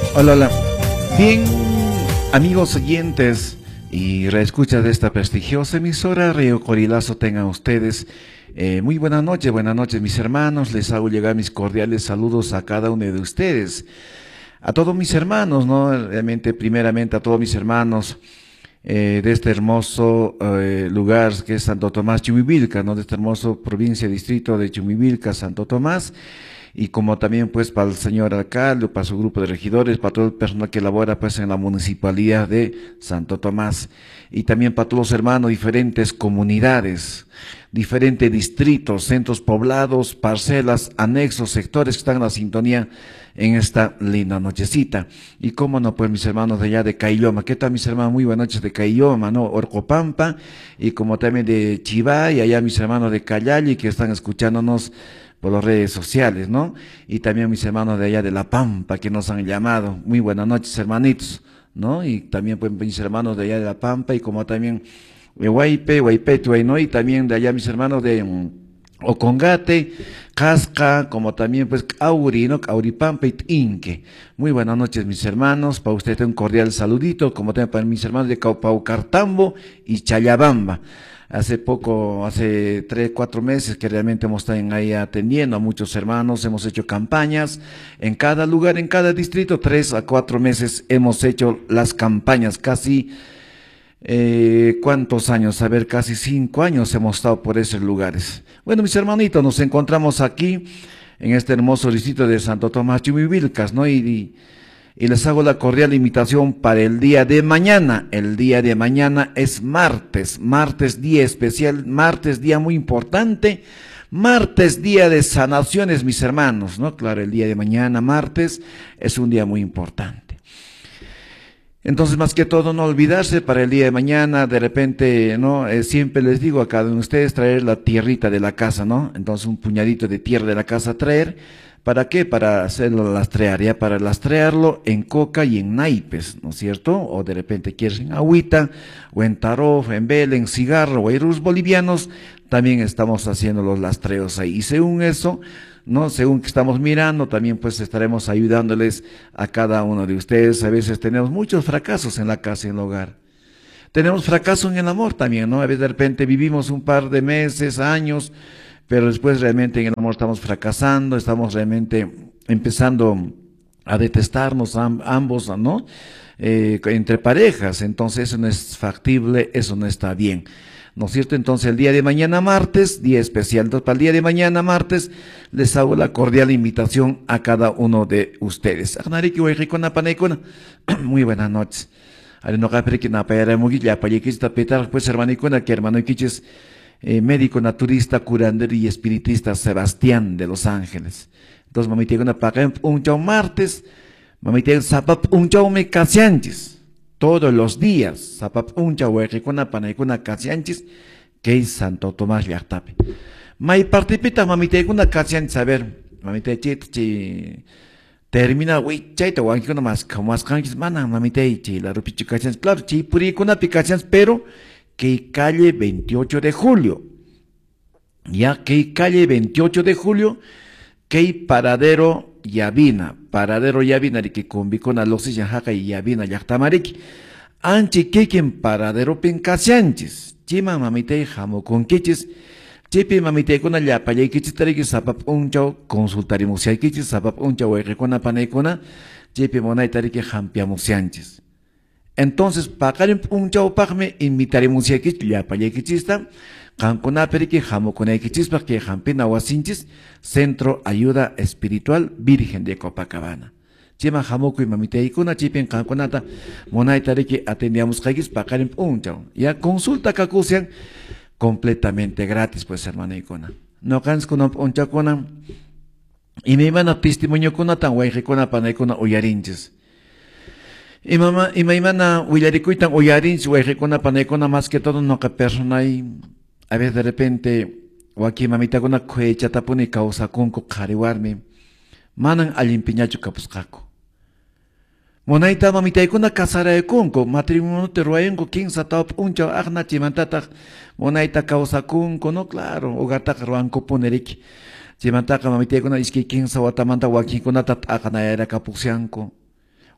Hola, hola. Bien, amigos oyentes y reescuchas de esta prestigiosa emisora, Río Corilazo, tengan ustedes muy buenas noches, mis hermanos. Les hago llegar mis cordiales saludos a cada uno de ustedes, a todos mis hermanos, ¿no? Realmente, primeramente, a todos mis hermanos de este hermoso lugar que es Santo Tomás, Chumivilca, ¿no? De esta hermosa provincia, distrito de Chumivilca, Santo Tomás. Y como también pues para el señor alcalde, para su grupo de regidores, para todo el personal que labora pues en la municipalidad de Santo Tomás, y también para todos los hermanos, diferentes comunidades, diferentes distritos, centros poblados, parcelas, anexos, sectores que están en la sintonía en esta linda nochecita. Y cómo no, pues mis hermanos de allá de Caylloma. ¿Qué tal mis hermanos? Muy buenas noches de Caylloma, ¿no? Orcopampa, y como también de Chivay, y allá mis hermanos de Callali que están escuchándonos por las redes sociales, ¿no? Y también mis hermanos de allá de La Pampa que nos han llamado. Muy buenas noches, hermanitos, ¿no? Y también pues mis hermanos de allá de La Pampa, y como también de Huaype, ¿no? Y también de allá mis hermanos de Ocongate, Casca, como también pues Auri, ¿no? Auripampa y Inque. Muy buenas noches, mis hermanos. Para ustedes un cordial saludito, como también para mis hermanos de Caupaucartambo y Chayabamba. Hace poco, hace 3, 4 meses que realmente hemos estado ahí atendiendo a muchos hermanos, hemos hecho campañas en cada lugar, en cada distrito, 3 a 4 meses hemos hecho las campañas, casi, ¿cuántos años? A ver, casi 5 años hemos estado por esos lugares. Bueno, mis hermanitos, nos encontramos aquí en este hermoso distrito de Santo Tomás, Chumivilcas, ¿no? Y les hago la cordial invitación para el día de mañana. El día de mañana es martes, martes día especial, martes día muy importante, martes día de sanaciones, mis hermanos, ¿no? Claro, el día de mañana, martes, es un día muy importante. Entonces, más que todo, no olvidarse para el día de mañana, de repente, ¿no? Siempre les digo a cada uno de ustedes traer la tierrita de la casa, ¿no? Entonces, un puñadito de tierra de la casa traer. ¿Para qué? Para hacerlo lastrear, ya para lastrearlo en coca y en naipes, ¿no es cierto? O de repente quieres en agüita, o en tarot, en vela, en cigarro, o en bolivianos, también estamos haciendo los lastreos ahí. Y según eso, ¿no? Según que estamos mirando, también pues estaremos ayudándoles a cada uno de ustedes. A veces tenemos muchos fracasos en la casa y en el hogar. Tenemos fracaso en el amor también, ¿no? A veces de repente vivimos un par de meses, años, pero después realmente en el amor estamos fracasando, estamos realmente empezando a detestarnos ambos, ¿no? Entre parejas, entonces eso no es factible, eso no está bien, ¿no es cierto? Entonces el día de mañana martes, día especial, entonces para el día de mañana martes les hago la cordial invitación a cada uno de ustedes. Muy buenas noches. Pues hermanicuna, que hermano Quiches, médico naturista, curandero y espiritista Sebastián de Los Ángeles. Entonces, mamita, una paga un chau martes, mamita, zapap un chau me casianchis. Todos los días, zapap un chau, huequicuna, panaicuna casianchis, que es Santo Tomás Llactape. May partipita, mamita, una casianchis, a ver, mamita, termina, uy, chaita, huanquicuna más, como más canchis, mana, mamita, la rupichu casianchis, claro, puricuna picacianchis, pero que calle 28 de julio, ya que calle 28 de julio, que paradero Yavina, de que convicona los yajaca y Yavina yactamariki, anchi quequen paradero pencasianches, chima mamite jamo con queches, chipi mamite con allá para queches tariki sapap unchao, consultaremos si hay queches, sapap unchao, recona panecona, chipi monay tariki jampiamusianches. Entonces, pagar un chau pagme, invitaremos a que ya para que chista, cancona perique, jamocona que chispa, que jampina huasinchis, Centro Ayuda Espiritual Virgen de Copacabana. Chima jamoco y mamita y kuna chipen canconata, monaitariki atendíamos caguis, pagar un chau. Ya consulta cacusian completamente gratis, pues, hermana y kuna. No cans con un chacona, y me iban a testimonio con tan guay, con panaicona oyarinches. Y maimana willarikuitan uyarinch huejekuna panekuna más que todo no que persona y a veces de repente o aquí mamita kuna cuecha tapuni causa kunko kariwarmi manan alimpiñachu kapusqaku monaita mamita kuna casara de kunko matrimonio te ruayengo 15 taup uncha agna chimantata monaita causa kunko no claro ugata ruanko ponerik chimantaka mamita kuna iski 15 watamanta wakikuna tat agna era kapusianko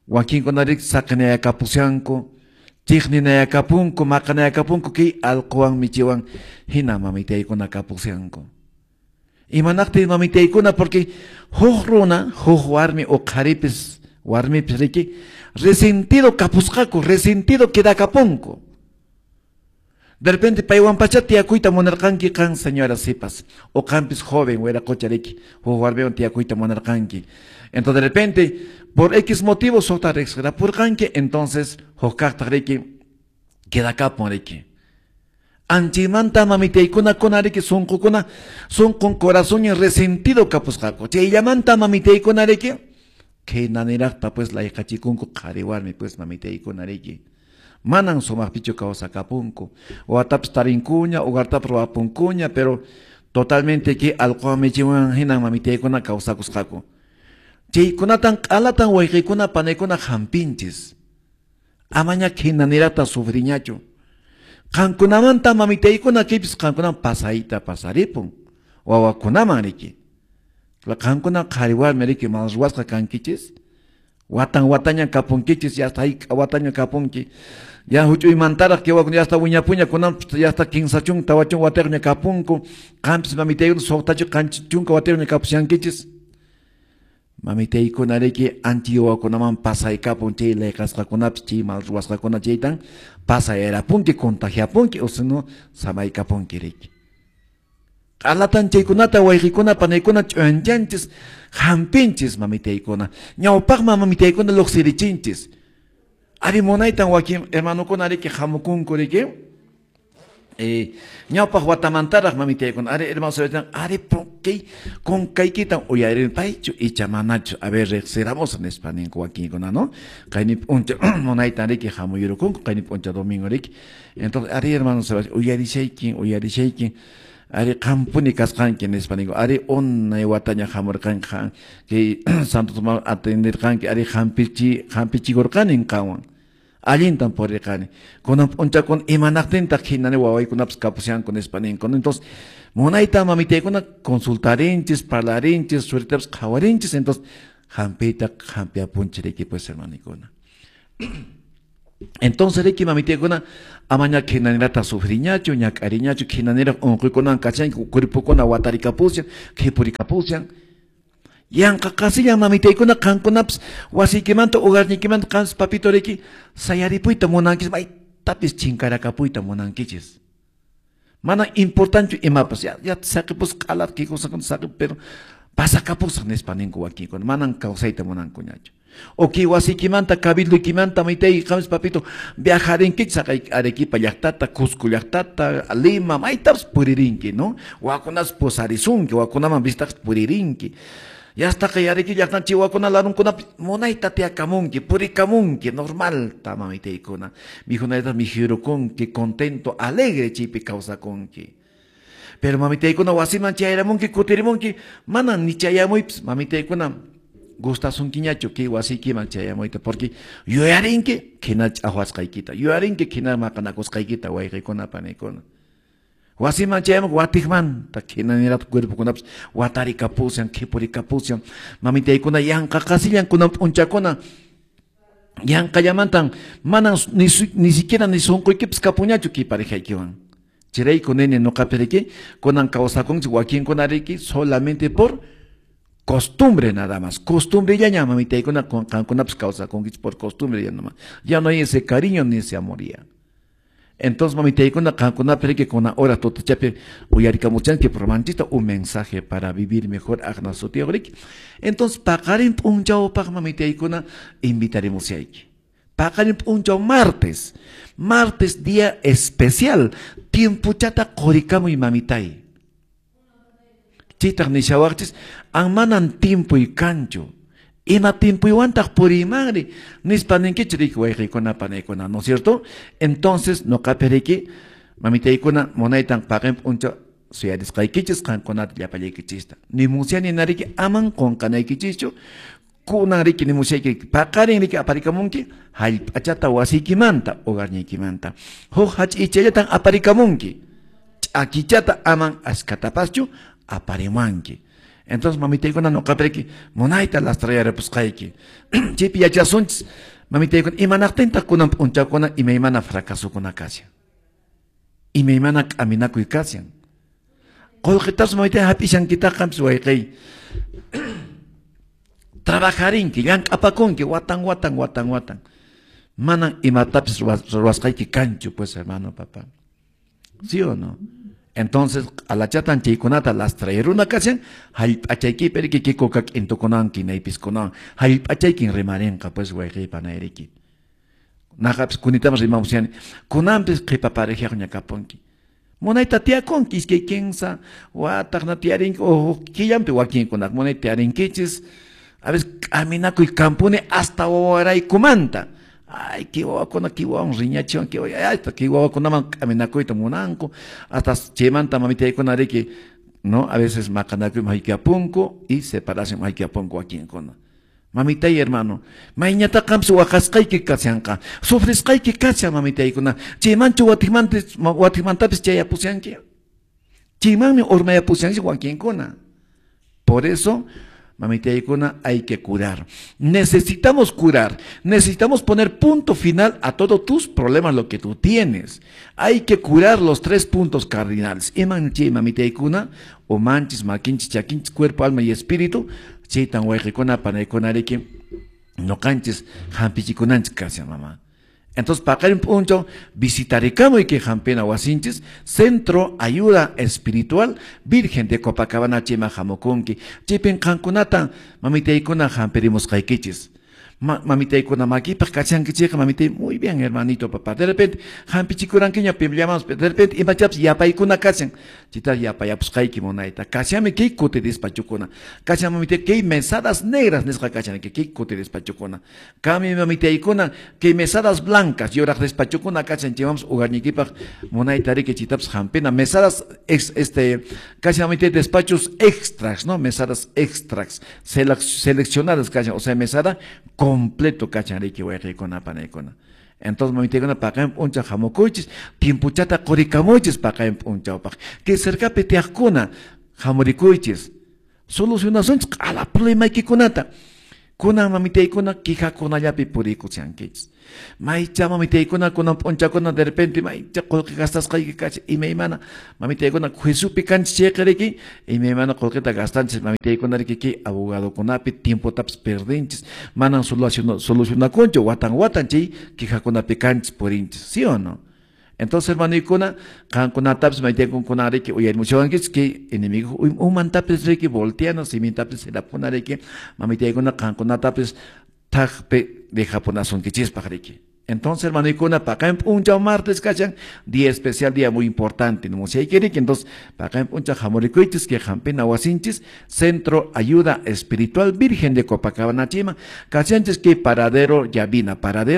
Joaquín Conarik Sacanea Capusianco, Tigninea Capunco, Macanea Capunco, que Alcoan Michiwan, Hina Mamitei con Capusianco. Y manacte Mamitei con porque Jojruna, Jojuarmi o Caripes, Warmi Piriki, resentido Capuscaco, resentido que da Capunco. De repente, Paiwan Pachati acuita monarcanqui can señora Sipas, o campis joven, o era cochareki, o guarbeon tiacuita monarcanqui. Entonces, de repente, por X motivos, sotarex era por canque, entonces, hokaktareki, queda caporeki. Anchimanta mamiteikuna konareki son con corazón y resentido capuscaco. Che llamanta mamiteikunareki, que nanerakta pues la ikachicunco kariwarmi pues mamiteikunareki. Manan somak pichu causa capunco, o atap starincuña, o gartap roapuncuña, pero totalmente que alcohol me llevan hinan mamite con la causa cuscaco. Che, kunatan alatan hueque kuna panecona jampinches. Amaña que nanirata sufriñacho. Cancunamanta mamite con la kipis cancunan pasaita pasaripun, o awakunamaniki. La cancuna cariwar meriki más ruasca canquiches. Wataña capunquiches, ya está ahí, wataña capunqui. Ya hucho y mantara que ya está uñapuña con ya está quinsachun, tawachun, waterña capunco, campis mamitei, sotacho canchunca, waterña capusianquiches. Mamitei con areque, antio con aman pasa y capunche, le casca con apchi, mal ruasca con acheitan, pasa era punque, contagia punque, o si no, samay capunque reque. Alatan chaykunata waykikuna panaykuna ch'uanchanchis hampinchis mamitaykuna ñawpaqman mamitaykuna luqsirichinchis ari munaytan wakin hermanukuna ariki hamukunku riki ñawpaq watamantaraq mamitaykuna ari hermano sabetan ari kay con kaykitan uyarinpaychu icha manachu a ver reseramos en español wakinkuna no kayni uncha munaytan riki hamuyurukunku kayni uncha domingo riki entonces ari hermano sabetan uyarishaykin Ari kampuni kaskanki en español, ari onna wataña hamurkanka, que Santo Tomás atender kanki, ari hampichi gorkanin kawan. Allintan por recani. Con uncha con imanaktinta kinane wawai con apskapusian con español. Entonces, monaita mamite con consultarinches, parlarinches, suertes kawarinches, entonces, hampita, hampia punchereki pues hermanicona. Entonces, Ricky Mamitegona, amaña que nanera sufriñacho, ña cariñacho, que nanera oncuiconan cachan, cuerpo con aguatari capucian, que puri capucian. Yanka casi ya Mamitegona, canconaps, wasiquimanto, hogarniquimanto, cans papito Ricky, sayaripuita monanquis, vai tapis chincara capuita monanquiches. Mana importante y mapas, ya saque pues calar, que cosa con saque, pero pasa capusan espaninco aquí, con manan causaita monancoñacho. O que wasiquimanta, cabildo y quimanta, maitei, james papito, viajar en Kixac, Arequipa, Yactata, Cusco, Yactata, Lima, maitas puririnki, ¿no? Wakunas posarizunki, wakunaman vistas puririnki. Ya está que Arequi, Yactanchi, wakunalarun, kuna, monaita te acamunki, puricamunki, normal, tamamitei kuna. Mi juneta, mi giroconki, contento, alegre, chipi, causa conki. Pero mamitei kuna, wasiman, chiairamunki, kutirimunki, manan, ni chayamuips, mamitei kuna. Gusta son quiñacho que wasi que manchaya moita porque yo yarinque que na ahuas kaikita yo yarinque que na macanacos kaikita guay con panecona wasi manchaya guatigman ta que na nira tu cuerpo con aps watari capusian que por capusian mamita ikuna yanka casilan con unchacona yanka yamantan manan ni siquiera ni son coiquips capuñacho que pareja ikiwan chirei con nene no capereque con an causa con Joaquín con arequi solamente por costumbre nada más, costumbre ya llama mi te con una causa con por costumbre ya nomás, ya no hay ese cariño ni ese amor ya. Entonces mami te con una que con una hora todo chape uyarika muchan que romantista un mensaje para vivir mejor agna sotiogrik. Entonces pagarin un chao pag mami te con invitaremos a aquí. Pagarin un chao martes día especial, tiempo chata korikamu y mamitai. Chitak ni shawartis, ang manan tiempo y cancho. Ima tiempo y wantak por imagri. Nispaninki chirikwaiki con panekona, ¿no es cierto? Entonces, no capereki, mamiteikuna, monaitan pagem uncha, suyadis kaikichis, kankonat yapalekichista. Ni musia ni nariki aman con kanaikichicho, kunariki ni musia ki, pakarin riki aparikamunki, hay achata wasikimanta, ogarnikimanta. Ho hach ichayatan aparikamunki. Akichata aman askatapachu, aparimanki. Entonces mamitaykuna noqapriki munayta las traer pues kayki. Chipi yachasunchis mamitaykuna imanaqtinta kunan p'unchakuna imaymana fracasukuna kasyan. Imaymana k'aminakuy kasyan. Qollqitas mamitay hapishankitaqa wayqay. Trabajarinki, llank'apakunki watan. Manan imatapis ruwasqayki kanchu pues hermano papá. ¿Sí o no? Entonces, a la chatan chaykunata las traeruna kasyan, hallp'achayki periki kikukak intukunanki naypiskunan, hallp'achaykin rimarinqa pues wayqay panayriki. Naqapis kunitamas rimamusyani, kunanpis qipaparejaq ñakapunki. Munayta tiyakunki iskay kinsa, wataqna tiyarinki, o killampi wakinkunak munay tiyarinkichis, a veces caminakuy kampuni hasta waraykumanta. Ay, kiwawakuna kiwawan riñachiwan hasta kiwawakunaman caminakuyta munanku, hasta chaymanta mamitaykunariki, no, a veces maqanakuy maykiapunku y separación maykiapunku wakinkuna. Mamitay hermano, mayñataqampis waqasqayki kasyanqa, sufrisqayki kasyan mamitaykuna, chaymanchu watikmantapis chayapusyanki, chaymanmi urmayapusyanki wakinkuna. Por eso, mamitaykuna, hay que curar. Necesitamos curar, necesitamos poner punto final a todos tus problemas, lo que tú tienes. Hay que curar los 3 puntos cardinales. Imanchi mamitaykuna, o manchis, maquinchis, chaquinchis, cuerpo, alma y espíritu, chitan wayqikuna panaykunariki, no canches, hampichikunanchis kasyan mamá. Entonces, para un punto, visitaricamo y que jampena wasinchis, Centro Ayuda Espiritual, Virgen de Copacabana, Chima Jamokunki, Chipen Cankunata, Mamiteikuna Jamperimos Kaikichis. Mamiteikuna Makipa, Kachankichika, Mamite, muy bien, hermanito, papá. De repente, Jampichikuranquiña, llamamos, de repente, Imachaps, Yapaikuna Kachan, Chita Yapayapus Kaiki Monaita, Kachame Kikute Dispachukuna, Kachamamite, que mesadas negras, Nesca Kachan, que Kikute Dispachukuna, Kami Mamiteikuna, que mesadas blancas, Yorak Dispachukuna, Kachan, Chimams, Ugarnikipa, Monaita, Riki Chitaps, Jampena, mesadas, Kachamamite, despachos extras, ¿no? Mesadas extras, seleccionadas, Kachan, o sea, mesada, completo kachanriki wayqaykuna panaykuna. Entonces mamitaykuna paqayan p'unchaw hamukunchis, timpuchata qurikamunchis paqayan p'unchawpaq. Que cercapi tiyaqkuna hamurikuychis. Solucionasunchis q'ala problemaykikunata. Kunan mamitaykuna quijakunallapi purikuchankichis. Maycha mamitaykuna kunan p'unchakuna de repente maycha qullqi gastasqayki kachi imaymana mamitaykuna juiciupi kanchis chayqiriki imaymana qullqita gastanchis mamitaykunariki ki abogadokunapi tiempotapis perdinchis manan solucionakunchu watan chay quijakunapi kanchis purinchis, ¿sí o no? Entonces, hermanykuna, kankunatapis maytaykunkunariki uyaymushawankichis que enemigo umantapis riki volteano simintapis selapunariki mamitaykuna kankunatapis taqpe dejapunasunkichispaq riki. Entonces, hermanykuna, para en puncha martes, ¿cachan? Día especial, día muy importante, no sé qué que entonces, para en puncha jamoricuitis, que jampena huasinchis, Centro Ayuda Espiritual Virgen de Copacabana, Chima, ¿cachanches que paradero Yavina,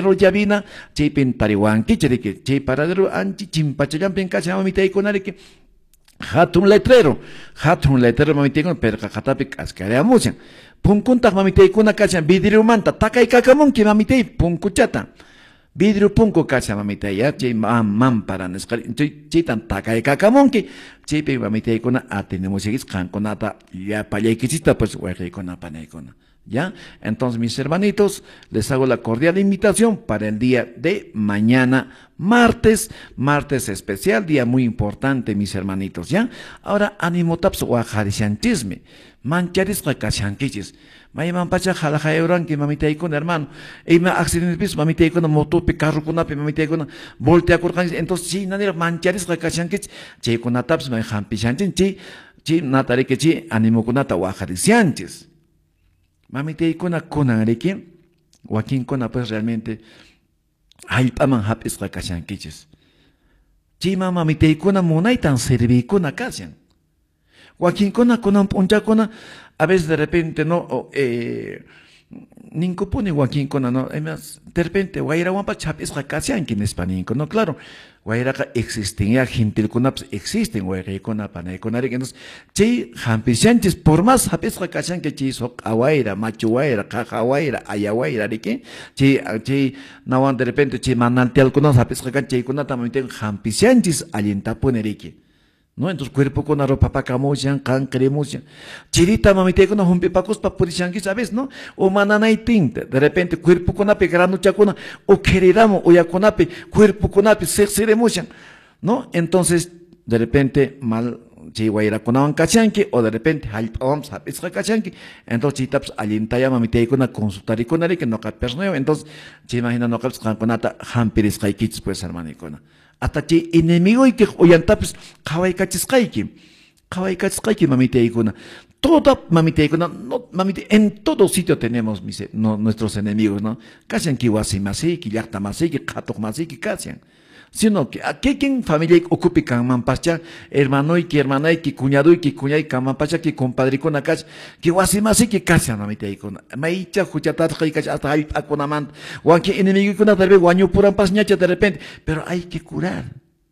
chipin tarihuanqui, che paradero anchi, chimpachayampen, ¿cachan? Mamitaykunariki, hatun letrero, mamitaykunariki, pero cajatapi, cascareamuchan. Punkunta mamitaykuna ¿cachan? Vidrio manta, takay kakamunki mamitay, punkuchata. Vidrio punko kacha mamitay ya chay mampara chitan takay kakamunki chaypi mamitaykuna atenemusigis kankunata ya pallaykichista pues wayqaykuna panaykuna. ¿Ya? Entonces, mis hermanitos, les hago la cordial invitación para el día de mañana, martes especial, día muy importante, mis hermanitos, ¿ya? Ahora, ánimo taps wajarishanchisme, mancharis kakashankichis, mayman pacha jalajayuranki mamitaykuna, hermano, ima accidentes mamitaykuna, motopi, carrukunapi, mamitaykuna, volteakurkanchis, entonces, chi, nanira mancharis kakashankichis, chaykuna taps mayhampishanchin, chi, natariki, chi, ánimokunata wajarishanchis. Mamitaykuna kunanriki, wakinkuna pues realmente hallp'aman hap'isqa kashankichis. Chayman mamitaykuna munaytan serviykuna kashan. Wakinkuna kunan p'unchakuna a veces de repente no ninkupuni wakinkuna no de repente wayrawanpas hap'isqa kashanki nispaninku no claro. Wayraqa existen ya gentilkunapas existen wayraykuna panaykunariki entonces chay hampishanchis por más hap'isqa kashanki chay soq'awayra, machuwayra, qaqawayra, ayawayra riki chay nawan de repente chay manantialkunapas hap'isqa kan chaykunata mamitaykuna hampishanchis allintapuni riki. ¿no? Entonces cuerpo con ropa pacamoyan, can cremoyan. Chirita mamite con un pipacos pa purishanki, ¿sabes? ¿No? O mananay tinte, de repente cuerpo con ape grano chacona, o queridamo, o ya con ape, cuerpo con ape, se ¿no? Entonces, de repente, mal, chihuahua con un cachanque, o de repente, vamos a pescar cachanque, entonces chitaps alintaya mamite con una consultar y con que no capes nuevo, entonces, se imagina no capes con ata hampiris kaikits, pues hermano y con hasta que enemigo y que oyanta pues kawai kachis mamite y con toda mamite y con no mamite en todo sitio tenemos nuestros enemigos, ¿no? Casian que wasimasi, que yaktamasi, que katomasi, que casian. Sino que aquí quien familia ocupe can pacha, hermano y que cuñado y que cuñada y can pacha, que compadre con acá, que wasimasi que casian mamite y con maicha juchatat que hasta hay aconamant, o aquí enemigo y con tal vez guaño puran pasñacha de repente, pero hay que curar.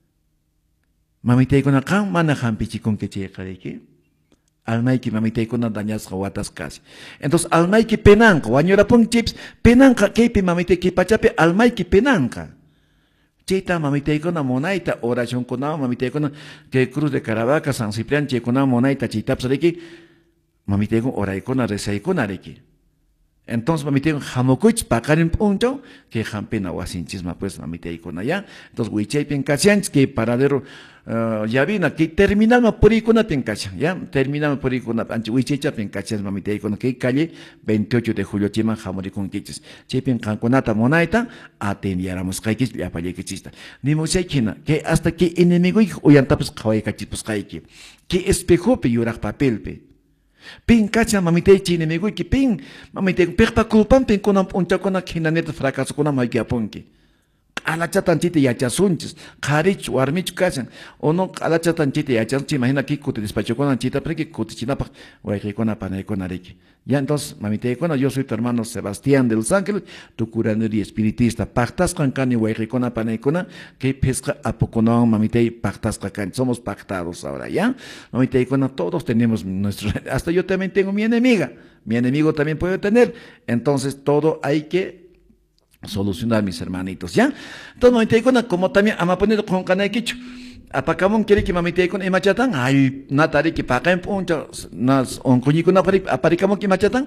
Mamite y con acá manajan pichi con que checa de que almay que mamite con dañas jawatas casi. Entonces almay que penanca, guañora pon chips, penanca que mamite que pachape almay que penanca. Chita mamite con monaita oración con mamite con que Cruz de Caravaca San Ciprián che con monaita chita psareki mamite con oray con resay con areki. Entonces mamite con jamokuch pakarin punto que jampena wasinchis pues mamite con allá. Entonces wichai pen casians que paradero ya vino que terminal ma poricona pencachan, ya terminal poricona anchi wichicha pencachas mamite con que calle 28 de julio chima jamori con quiches chepen canconata monaita atendiáramos kaikis ya palle que chista ni mosequina que hasta que enemigo y oyanta pues kawai cachipus kaiki que espejo pe yurak papel pe pin cacha mamite chi enemigo y que pin mamite perpa culpan pen con un chacona kinaneta fracaso con una ponki alachatan chite yachasunchis, karich warmich kasan, o no alachatan chite yachanchi, imagina que cuti despacho con anchita, pero que cuti chinapa, o hay con apane con areque. Ya entonces, mamite, cuando yo soy tu hermano Sebastián de Los Ángeles, tu curandero y espiritista, pactas con cani, o hay con apane con que pesca apoconón, mamite, pactas con cani, somos pactados ahora, ¿ya? Mamite, cuando todos tenemos nuestro, hasta yo también tengo mi enemiga, mi enemigo también puede tener, entonces todo hay que solucionar, mis hermanitos, ¿ya? Entonces, mamite con como también ama poner con canay quicho. Apacamon quiere que mamite con emachatan, ay, natari que paca en punto, nas on cuñico na aparicamon que machatan,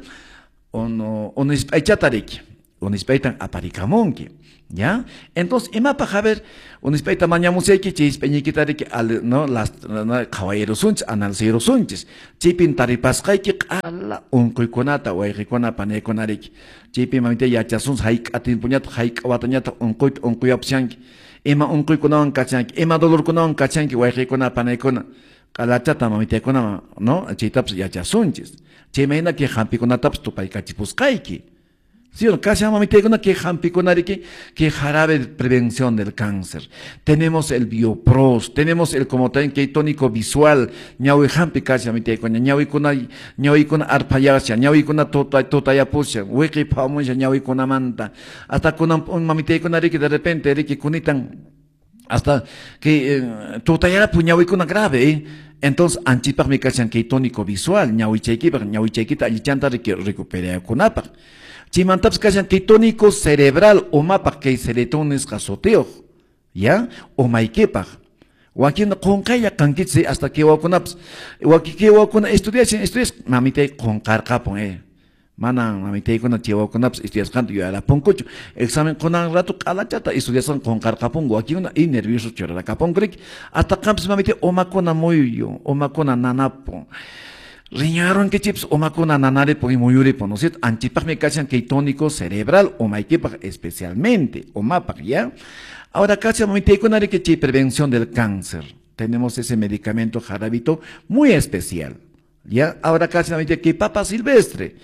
on espaichatariki, on espaitan aparicamon que, ¿ya? Entonces, ema para ver, on espaita mañamuseki, chis peñiquitariki, no, las caballeros sunch, analceros sunches, chipin taripascaiki, ala, on cuiconata, o ericona paneconariki. Chipi mamite yachasuns haik atin puñat haik watanyata onkuit onkuyapsianki ema onkuy kunawan kachanki ema dolor kunawan kachanki wayqi kuna panay kuna kalachata mamite kuna no chitaps yachasunchis chimena que hampi kunataps tupay kachipusqayki sí casi mamite kuna que hampi kunariki que jarabe de prevención del cáncer tenemos el biopros tenemos el como también que tónico visual ñawi hampi casi mamite kuna ñawi kuna arpayasya ñawi kuna tota yapusya wiki pamuya ñawi kuna manta hasta kuna mamite kuna riki de repente riki kunitan hasta que tutayara puñawi kuna grave entonces anchipak mi cachan que tónico visual ñawi chequita alichanta recupera kunapak chimantaps cachan que tónico cerebral o mapa que seretones gasoteo ya o maiquepa Joaquín con kaya kanquitse hasta que wakunaps wakuna estudias mamite con carcapon mana mamite con wakunaps estudias canto yo era poncocho examen con un rato calachata estudias con carcapon Joaquín y nervioso chora capon grek hasta camps mamite o macona moyo o macona nanapo riñaron que chips o macona nanare por muyure por no cierto antipak me cachan que tónico cerebral o maiquepa especialmente o mapa ya. Ahora casi mamite con que chip prevención del cáncer. Tenemos ese medicamento jarabito muy especial. Ya, ahora casi mamite que papa silvestre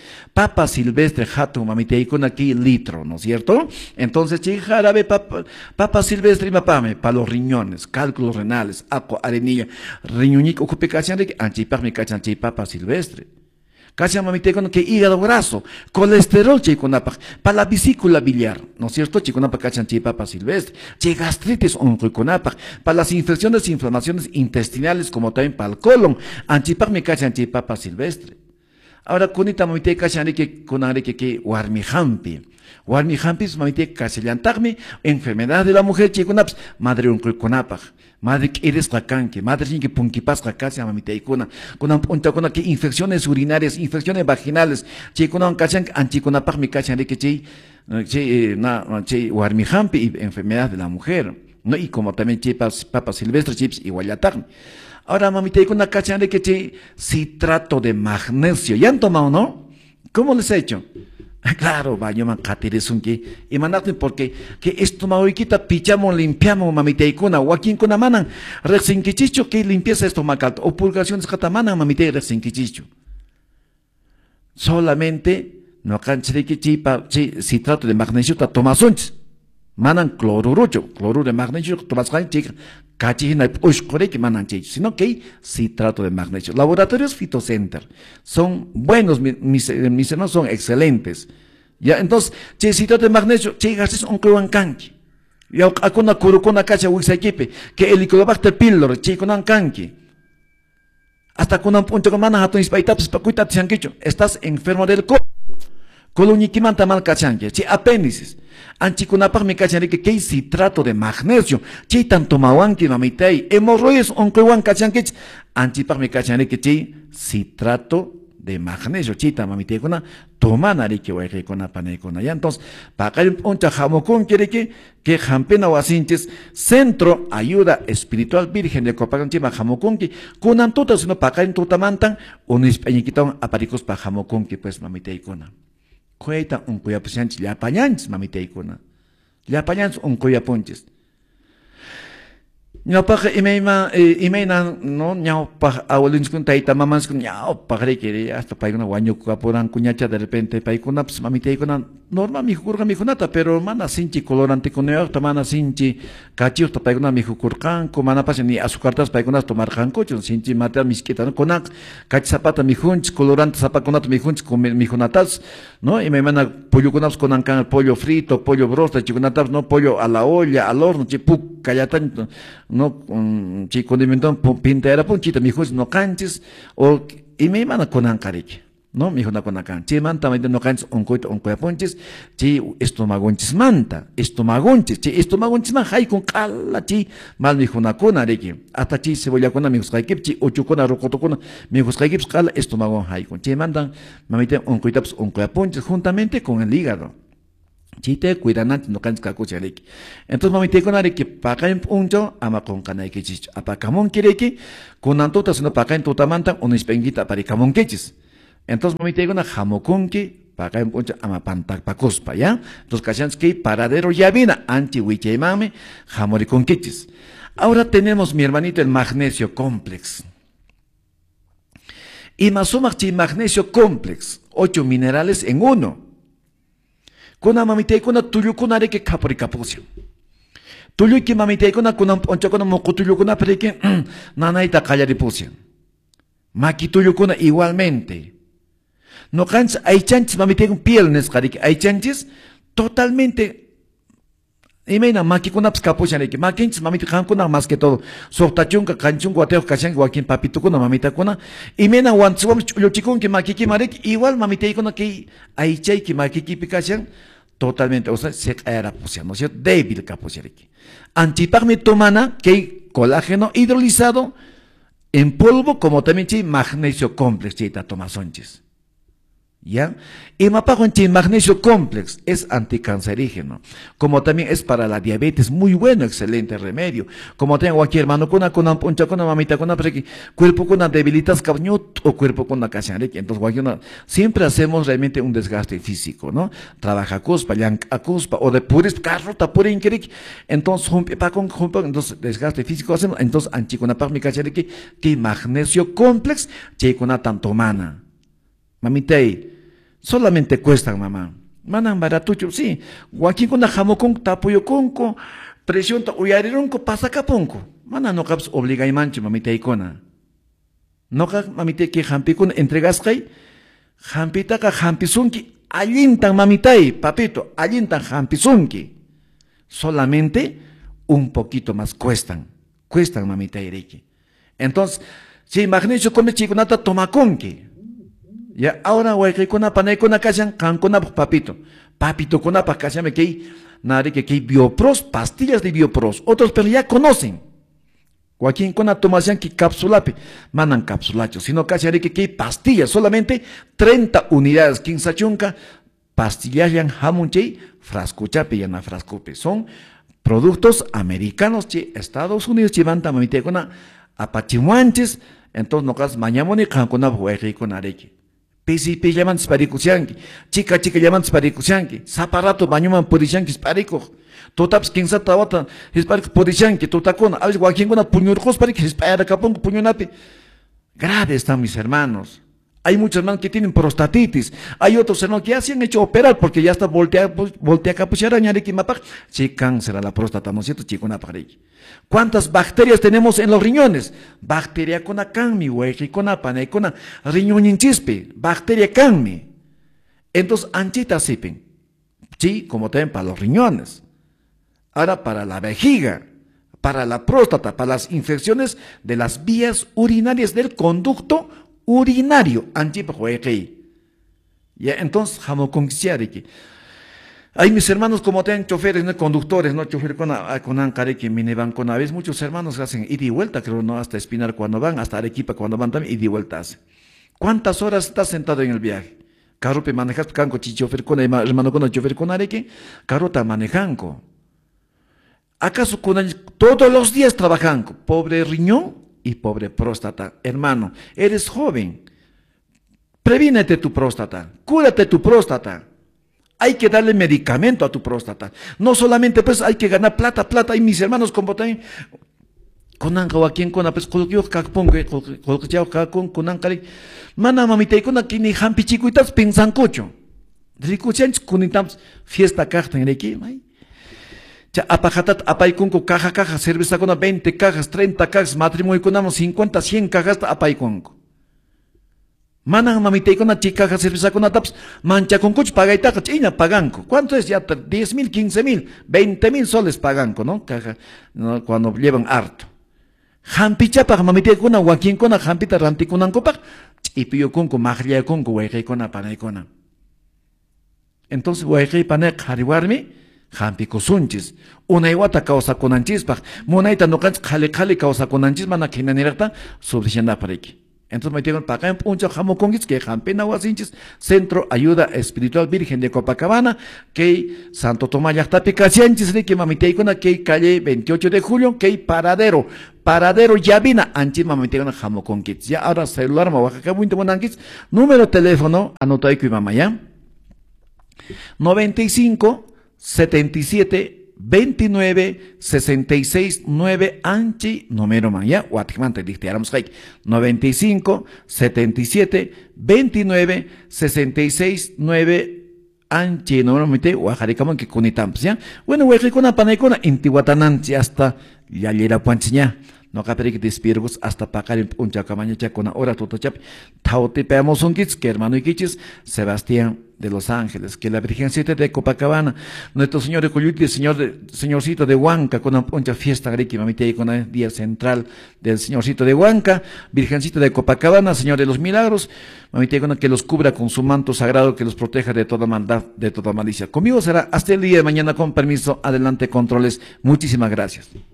jato mamite con aquí litro, ¿no es cierto? Entonces chi jarabe papa silvestre y mapame para los riñones, cálculos renales, agua, arenilla, riñonic ocupe casi que anchipame cachan chi papa silvestre. Casi mamite con que hígado graso, colesterol chiconapak, para la vesícula biliar, ¿no es cierto? Chiconapak cachan papa silvestre, gastritis oncoiconapak, para las infecciones e inflamaciones intestinales como también para el colon, anchipak me cachan papa silvestre. Ahora kunita mamite cachan que warmi hampi, Warmi hampis mamite kasillantaqmi enfermedad de la mujer chikunaps madre unqukunapaq. Madre eres canque, madre sin que punquipasca casi a mamiteikuna, con que infecciones urinarias, infecciones vaginales, chikunan cachan anchikunapaq mi cachan de que warmi hampi enfermedad de la mujer, no y como también papas silvestres chips igual. Ahora mamiteikuna cachan de que citrato de magnesio, ¿ya han tomado, no? ¿Cómo les he hecho? Claro, baño man kateresunki. Y mandaste porque que esto maoikita pichamos, limpiamos mamiteikuna, wakinkuna manan, resinkichicho que limpieza estomacal, o purgaciones katamanan mamite resinkichicho. Solamente no cancherique chipa citrato de magnesio ta tomasunch. Manan cloruro de magnesio tomas chica. Cachina que manan chicho, sino que citrato de magnesio. Laboratorios Fitocenter son buenos, mis hermanos son excelentes. Ya, entonces, citrato de magnesio, gastes un canqui. Ya, acuna curucuna cacha wixaquipe, que el Helicobacter pylori, chiconan canqui. Hasta con un punto que manan a tu ispaitaps, pacuita tianquicho, estás enfermo del colon. Coloniquimanta mal cachanque, apéndices. Anchikunapaq mi cachanque que citrato de magnesio, tanto mawanki mamitei, hemorroides onquewan cachanque, anchipaq mi cachanque citrato de magnesio, chita mamiteikuna, tomana rique huayquekuna paneikuna. Ya entonces, para uncha jamocón quiere que jampena wasinches, Centro Ayuda Espiritual Virgen de Copacanchima jamoconqui, kunan tuta sino para tutamantan, unispeñiquiton aparicos para jamoconqui, pues mamiteikuna. Cueta un cuya pusianchis, le apañanchis mamiteikuna. Le apañanchis un cuya punches. Ñawpaqa imayna no ñawpaq abuelinchikuna tayta mamanchikuna ñawpaq requiri hasta paykuna wañukapuranku ñacha de repente paykunapas mamitaykuna normal mihukurqa mikunata pero mana sinchi colorantekunayuqta mana sinchi kachiyuqta paykuna mihukurqanku manapas ni azucartas paykunas tomarqankuchu sinchi material miskita no kunaqa kachi sapata mijunchik colorante sapakunata mijunchik mijunatas no imaymana pollokunapas kunanqa pollo frito pollo brosta chikunatas no pollo a la olla al horno chipuk kallatan no chi condimento pintera punchita mi juez no canches o y me mana con ancarich no mi hijo no con ancan chi manta me no canches un coito punches chi estomagonches manta estomagonches man hay con cala chi mal mi hijo na con areki hasta chi cebolla con mi hijo chi ocho con rocoto con mi hijo cala estomagon hay con chi manda mamite un punches juntamente con el hígado chite cuidanante no cancha cacuchareki. Entonces mamite con que paca en punto ama con canay que chich. Apacamón quiere que con antota sino paca en totamanta un espenguita para camón quechis. Entonces mamite con jamocón que paca en punto ama pantac pacospa, ¿ya? Entonces cachans que paradero ya vina anti wiche mame jamori con quechis. Ahora tenemos mi hermanito el magnesio complex. Y masomach magnesio complex, 8 minerales en uno. Kuna mamiteikuna tuyukuna reke kapori kapucio. Tuyuki mamiteikuna kuna onchakuna mokutuyukuna pereke nanaita kallaripucio. Maki tuyukuna igualmente. No cancha aichanchis mamiteikun piel neskariki aichanchis totalmente imena maki kunaps kapucio reke makinchis mamiteikuna más que todo. Softachunka kanchunka wateo kachan wakin papitukuna mamitakuna imena wansuam chulochikunki makiki marek igual mamiteikuna que aichaiki makiki pikachan totalmente, o sea, se era pusia, ¿no es cierto? Débil capusiarique. Antipagme tomana, que colágeno hidrolizado en polvo, como también magnesio complex, chita tomasonches. ¿Ya? Y mapago en magnesio complex es anticancerígeno, como también es para la diabetes, muy bueno, excelente remedio. Como tengo aquí hermano con una puncha con una mamita con una cuerpo con una debilitas cabñut o cuerpo con una cachareque. Entonces, siempre hacemos realmente un desgaste físico, ¿no? Trabaja cuspa, a cuspa, o de puris, carrota, pura inquiric. Entonces, entonces, desgaste físico hacemos, entonces, anchicona mi cachareque, que magnesio complex, checona tanto mana. Mamitei, solamente cuestan, mamá. Manan baratucho, sí. Guaquín con la jamocón, tapuyo conco, presión, uyarironco, pasacaponco. Manan no caps obliga y mancho, mamita icona. No cap, mamita que jampicun entregascay, jampitaca jampisunki, allintan mamitay, papito, allintan jampisunki. Solamente un poquito más cuestan mamita ireki. Entonces, si magnesio come chiconata, toma conque. Ya, ahora huayquicuna, panaicuna, cachan, cancuna, papito. Papito conapa, cachame que hay, nada que hay biopros, pastillas de biopros. Otros pero ya conocen. Joaquín Cona tomasan que cápsulape, mandan capsulachos, sino cachare que hay pastillas, solamente 30 unidades, 15 chunca, pastillas yan jamunche, frascochape yana frascope. Son productos americanos, che, Estados Unidos, llevan tamamite con apachimuanches, entonces no cas mañamoni cancona hueje con areque. Pisi llaman sparicusianki, chica llaman sparicusianki, zaparato bañuman purishanki sparico. Totaps quien sa tawata, hisparic purishanki, totacona, a veces guaquien con puñurcos para que hispara capón puñonape. Grave están mis hermanos. Hay muchos hermanos que tienen prostatitis. Hay otros hermanos que ya se han hecho operar porque ya está voltea capuchara, ñarequi mapac. Sí, cáncer a la próstata, ¿no es cierto? Chico, una pareja. ¿Cuántas bacterias tenemos en los riñones? Bacteria con canmi, hueji con apane, con riñón chispe, bacteria canmi. Entonces, anchita sipen. Sí, como también para los riñones. Ahora, para la vejiga, para la próstata, para las infecciones de las vías urinarias del conducto urinario, ya entonces jamo que hay mis hermanos como tienen choferes, no conductores, no chofer con ancare que minivan con a veces muchos hermanos hacen ida y vuelta, creo, no, hasta Espinar cuando van, hasta Arequipa cuando van también ida y vuelta hacen. ¿Cuántas horas estás sentado en el viaje? Carro manejas canco chofer con hermano con chofer con areque, carro ta manejanco. ¿Acaso todos los días trabajan? Pobre riñón y pobre próstata. Hermano, eres joven. Prevínete tu próstata. Cúrate tu próstata. Hay que darle medicamento a tu próstata. No solamente pues hay que ganar plata. Y mis hermanos como también. Con aquí con pues colquio con ancari. Mana mamita y con aquí ni jampi chiquitas pensan cocho. Ricuchanch con fiesta carta en aquí. Apajatat apaikunku caja, cerveza con 20 cajas, 30 cajas, matrimonio con 50, 100 cajas apaikunku. Manan mamite con chica caja, cerveza con taps, mancha con coche pagaita, china paganco. ¿Cuánto es ya? 10.000, 15.000, 20.000 soles paganco, ¿no? Caja, ¿no? Cuando llevan harto. Jampicha para mamite con Joaquín con jampita ranti con ancopa, y pio con maglia con hueje con apanecona. Entonces, hueje pane jariwarmi. Hampi kusunchis, una iguata causa con anchispa, monaita no cans jale causa con anchisma na que menerta suficiente para aquí. Entonces me tengo para acá en puncho jamo conguis que jampi nahuasinchis, Centro Ayuda Espiritual Virgen de Copacabana, que Santo Tomás Yachtapi Casianchis, que mamite con que calle 28 de julio, que paradero Yavina, anchis mamite con jamo conguis. Ya ahora celular ma Oaxaca muy monanquis, número teléfono, anota y mamá ya. 95 77 29 66 9 anchi número maya Guatemala te dictáramos hay 95 77 29 66 9 anchi número mite Oaxaca que cunitamps ya bueno hueque con apanecona intihuatananchi hasta ya llega panchiña no capere que despiergos hasta pagar un chacamaña con hora totochap taute peamos un kits que hermano y kichis Sebastián de Los Ángeles, que la Virgencita de Copacabana, nuestro Señor de Coyuti, Señorcito de Huanca, con una poncha fiesta agrícola, mamita, con el día central del Señorcito de Huanca, Virgencita de Copacabana, Señor de los Milagros, mamita, con que los cubra con su manto sagrado, que los proteja de toda maldad, de toda malicia. Conmigo será hasta el día de mañana, con permiso, adelante controles, muchísimas gracias.